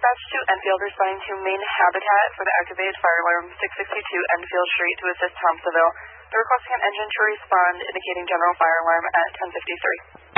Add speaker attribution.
Speaker 1: dispatch to Enfield responding to main habitat for the activated fire alarm 662 Enfield Street to assist Thompsonville. They're requesting an engine to respond indicating general fire alarm at 10:53.